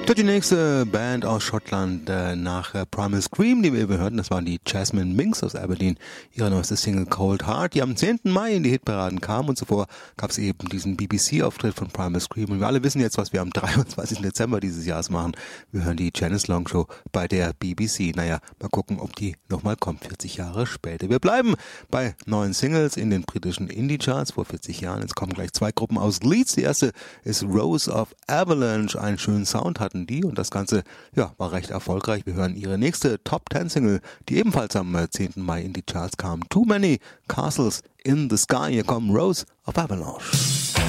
Die nächste Band aus Schottland nach Primal Scream, die wir eben hörten, das waren die Jasmine Minks aus Aberdeen. Ihre neueste Single Cold Heart, die am 10. Mai in die Hitparaden kam, und zuvor gab es eben diesen BBC-Auftritt von Primal Scream. Und wir alle wissen jetzt, was wir am 23. Dezember dieses Jahres machen. Wir hören die Janice Long Show bei der BBC. Naja, mal gucken, ob die nochmal kommt, 40 Jahre später. Wir bleiben bei neuen Singles in den britischen Indie-Charts vor 40 Jahren. Jetzt kommen gleich zwei Gruppen aus Leeds. Die erste ist Rose of Avalanche. Einen schönen Sound hatten die, und das Ganze war recht erfolgreich. Wir hören ihre nächste Top-10-Single, die ebenfalls am 10. Mai in die Charts kam. Too Many Castles in the Sky. Hier kommen Rose of Avalanche.